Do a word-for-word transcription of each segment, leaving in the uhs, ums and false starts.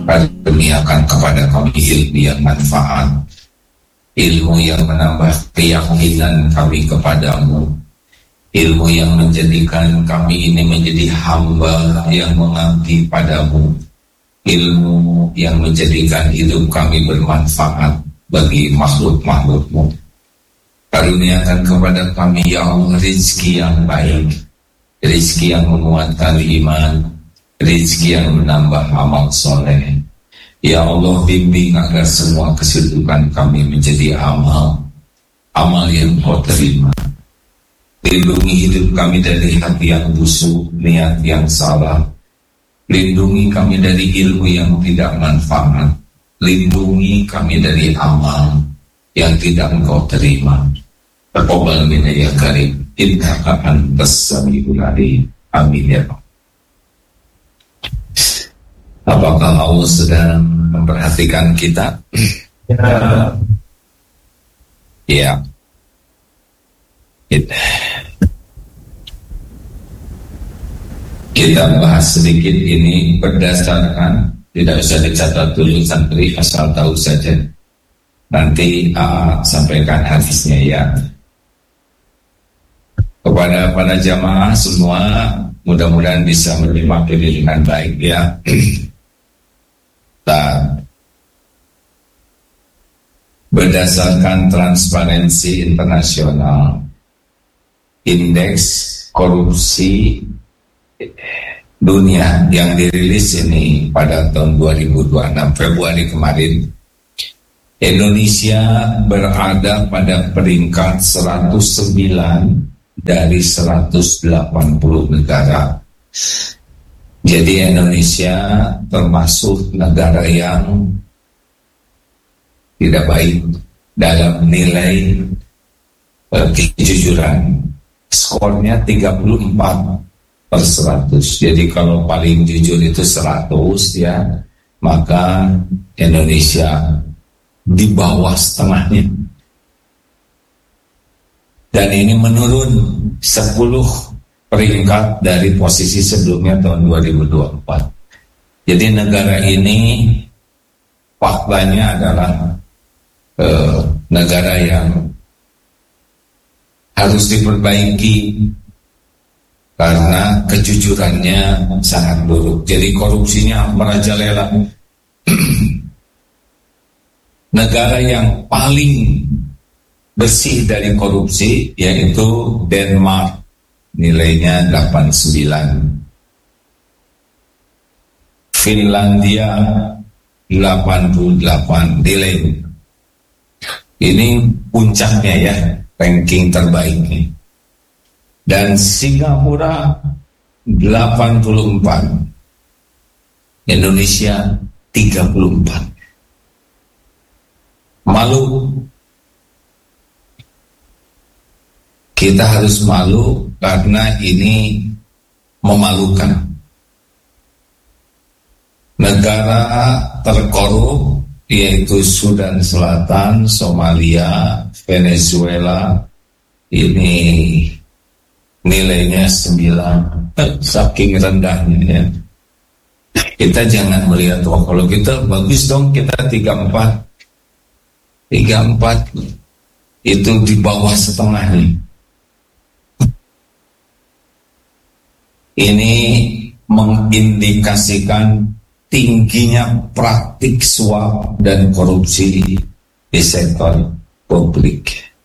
karuniakan kepada kami ilmu yang manfaat, ilmu yang menambah keyakinan kami kepadamu, ilmu yang menjadikan kami ini menjadi hamba yang mengabdi padamu, ilmu yang menjadikan hidup kami bermanfaat bagi makhluk-makhlukmu. Karuniakan kepada kami ya Allah rizki yang baik, rizki yang menguatkan iman, rizki yang menambah amal soleh. Ya Allah, bimbing agar semua kesibukan kami menjadi amal, amal yang kau terima. Lindungi hidup kami dari hati yang busuk, niat yang salah. Lindungi kami dari ilmu yang tidak manfaat. Lindungi kami dari amal yang tidak engkau terima. Taqabbal minna ya karim, innaka antas samiul alim. Amin ya Allah. Apakah Allah sedang memperhatikan kita? Ya. Ya. Kita bahas sedikit ini berdasarkan, tidak usah dicatat dulu santri, asal tahu saja. Nanti uh, sampaikan hadisnya ya. Kepada para jamaah semua, mudah-mudahan bisa menerima ini dengan baik ya. Dan berdasarkan Transparency Internasional, indeks korupsi dunia yang dirilis ini pada tahun dua ribu dua puluh enam Februari kemarin, Indonesia berada pada peringkat seratus sembilan dari seratus delapan puluh negara. Jadi Indonesia termasuk negara yang tidak baik dalam nilai uh, kejujuran. Skornya tiga puluh empat per seratus. Jadi kalau paling jujur itu seratus ya, maka Indonesia di bawah setengahnya. Dan ini menurun sepuluh peringkat dari posisi sebelumnya tahun dua ribu dua puluh empat. Jadi negara ini faktanya adalah eh, negara yang harus diperbaiki karena kejujurannya sangat buruk. Jadi korupsinya merajalela. Negara yang paling bersih dari korupsi yaitu Denmark, nilainya delapan puluh sembilan. Finlandia delapan puluh delapan nilai. Ini puncaknya ya, ranking terbaiknya. Dan Singapura delapan puluh empat. Indonesia tiga puluh empat. Malu. Kita harus malu karena ini memalukan. Negara terkorup yaitu Sudan Selatan, Somalia, Venezuela, ini nilainya sembilan, saking rendahnya ya. Kita jangan melihat, oh kalau kita bagus dong, kita tiga puluh empat. tiga puluh empat itu di bawah setengah nih. Ini mengindikasikan tingginya praktik suap dan korupsi di sektor publik.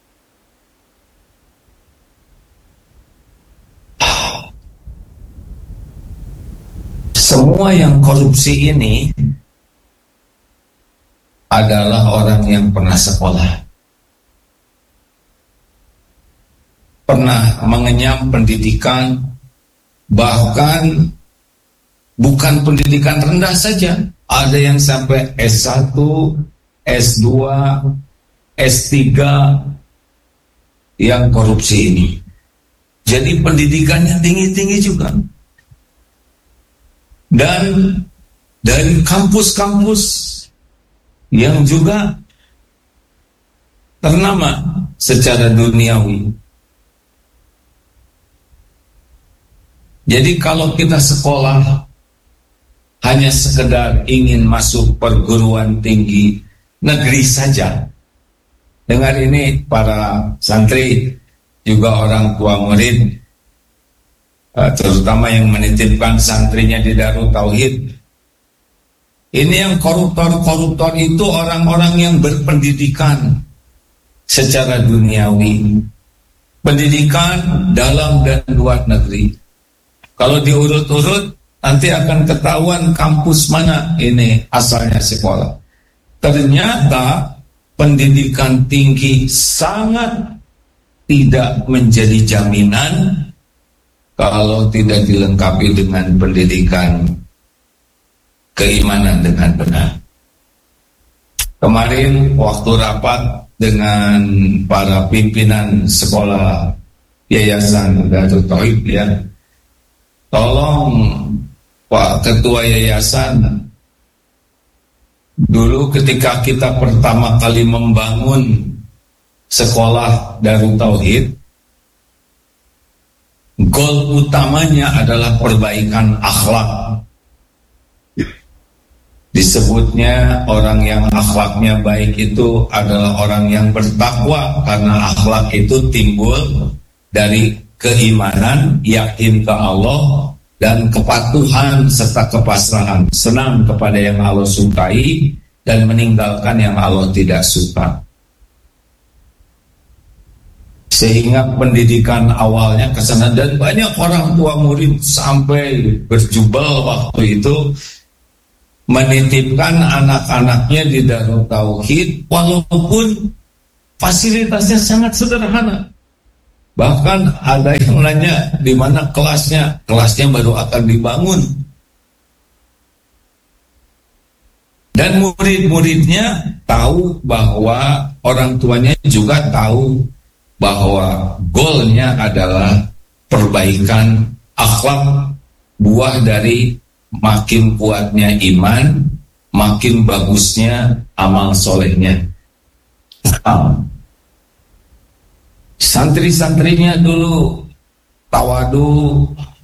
Semua yang korupsi ini adalah orang yang pernah sekolah, pernah mengenyam pendidikan, bahkan bukan pendidikan rendah saja, ada yang sampai S satu, S dua, S tiga yang korupsi ini. Jadi pendidikannya tinggi-tinggi juga. Dan dari kampus-kampus yang juga ternama secara duniawi. Jadi kalau kita sekolah hanya sekedar ingin masuk perguruan tinggi negeri saja. Dengar ini para santri, juga orang tua murid, terutama yang menitipkan santrinya di Darut Tauhid. Ini yang koruptor-koruptor itu orang-orang yang berpendidikan secara duniawi, pendidikan dalam dan luar negeri. Kalau diurut-urut nanti akan ketahuan kampus mana ini asalnya sekolah. Ternyata pendidikan tinggi sangat tidak menjadi jaminan kalau tidak dilengkapi dengan pendidikan keimanan dengan benar. Kemarin waktu rapat dengan para pimpinan sekolah Yayasan Darut Tauhid, ya, tolong Pak Ketua Yayasan, dulu ketika kita pertama kali membangun sekolah Darut Tauhid, goal utamanya adalah perbaikan akhlak. Disebutnya orang yang akhlaknya baik itu adalah orang yang bertakwa, karena akhlak itu timbul dari keimanan, yakin ke Allah, dan kepatuhan serta kepasrahan, senang kepada yang Allah sukai dan meninggalkan yang Allah tidak suka. Sehingga pendidikan awalnya kesana, dan banyak orang tua murid sampai berjubel waktu itu menitipkan anak-anaknya di Darut Tauhid walaupun fasilitasnya sangat sederhana. Bahkan ada yang nanya di mana kelasnya, kelasnya baru akan dibangun. Dan murid-muridnya tahu bahwa orang tuanya juga tahu bahwa goalnya adalah perbaikan akhlak, buah dari makin kuatnya iman, makin bagusnya amal solehnya. Santri-santrinya dulu tawadu,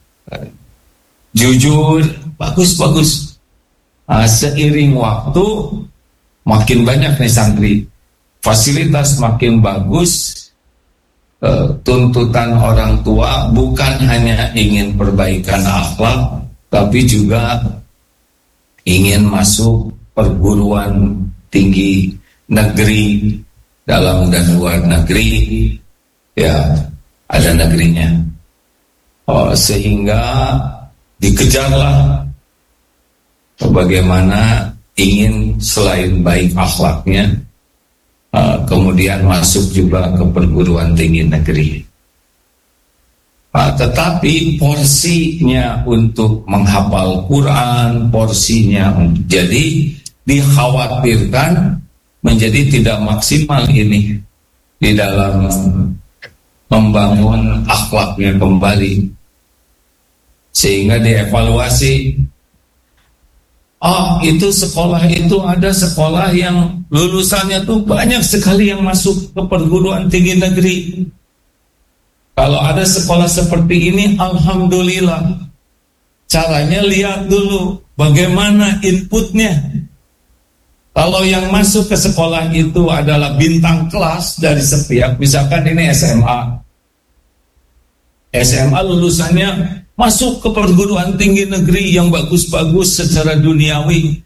jujur, bagus-bagus. Nah, seiring waktu makin banyak nih santri, fasilitas makin bagus, e, tuntutan orang tua bukan hanya ingin perbaikan akhlak, tapi juga ingin masuk perguruan tinggi negeri, dalam dan luar negeri, ya ada negerinya. Oh, sehingga dikejarlah bagaimana ingin selain baik akhlaknya, uh, kemudian masuk juga ke perguruan tinggi negeri. Uh, tetapi porsinya untuk menghafal Quran, porsinya jadi dikhawatirkan menjadi tidak maksimal ini di dalam membangun akhlaknya kembali, sehingga dievaluasi. Oh, itu sekolah itu ada sekolah yang lulusannya tuh banyak sekali yang masuk ke perguruan tinggi negeri. Kalau ada sekolah seperti ini, alhamdulillah. Caranya lihat dulu bagaimana inputnya. Kalau yang masuk ke sekolah itu adalah bintang kelas dari setiap, misalkan ini S M A. S M A lulusannya masuk ke perguruan tinggi negeri yang bagus-bagus secara duniawi.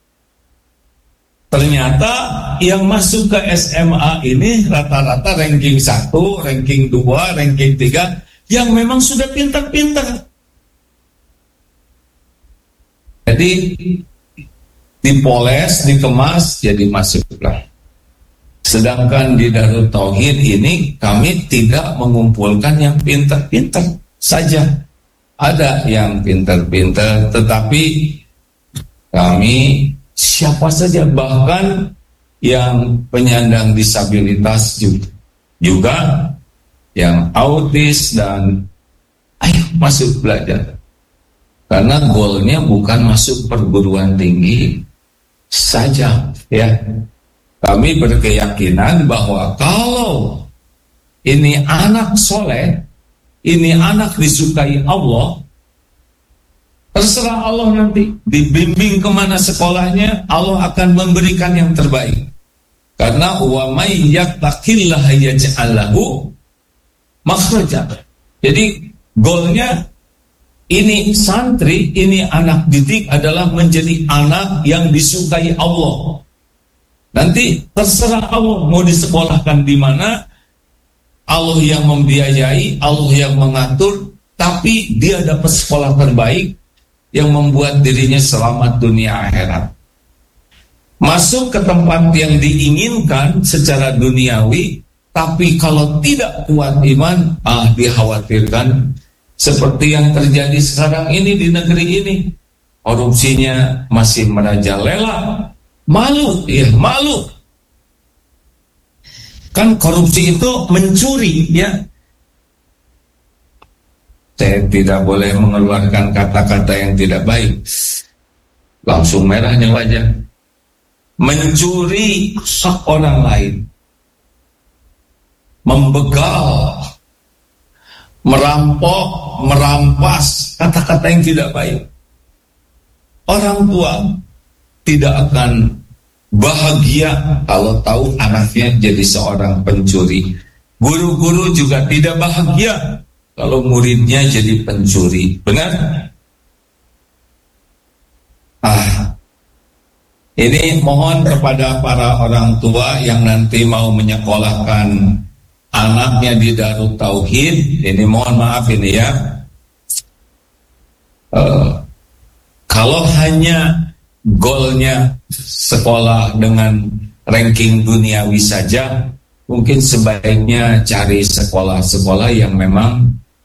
Ternyata yang masuk ke S M A ini rata-rata ranking satu, ranking dua, ranking tiga, yang memang sudah pintar-pintar. Jadi dipoles, dikemas, jadi masuklah. Sedangkan di Darut Tauhid ini kami tidak mengumpulkan yang pintar-pintar saja. Ada yang pintar-pintar, tetapi kami siapa saja, bahkan yang penyandang disabilitas juga, juga yang autis, dan ayo masuk belajar. Karena goalnya bukan masuk perguruan tinggi saja, ya. Kami berkeyakinan bahwa kalau ini anak soleh, ini anak disukai Allah, Terserah Allah nanti, dibimbing kemana sekolahnya, Allah akan memberikan yang terbaik. Karena wa may yattaqillaha yaj'al lahu makhraja. Jadi goalnya ini santri, ini anak didik adalah menjadi anak yang disukai Allah. Nanti terserah Allah mau disekolahkan di mana, Allah yang membiayai, Allah yang mengatur, tapi dia dapat sekolah terbaik yang membuat dirinya selamat dunia akhirat. Masuk ke tempat yang diinginkan secara duniawi, tapi kalau tidak kuat iman, ah dikhawatirkan seperti yang terjadi sekarang ini di negeri ini. Korupsinya masih merajalela. Malu, ya malu. Kan korupsi itu mencuri, ya. Saya tidak boleh mengeluarkan kata-kata yang tidak baik. Langsung merahnya wajah. Mencuri hak orang lain. Membegal, merampok, merampas, kata-kata yang tidak baik. Orang tua tidak akan bahagia kalau tahu anaknya jadi seorang pencuri. Guru-guru juga tidak bahagia kalau muridnya jadi pencuri. Benar? Ah, ini mohon kepada para orang tua yang nanti mau menyekolahkan anaknya di Darut Tauhid, ini mohon maaf ini ya, uh, kalau hanya goalnya sekolah dengan ranking duniawi saja, mungkin sebaiknya cari sekolah-sekolah yang memang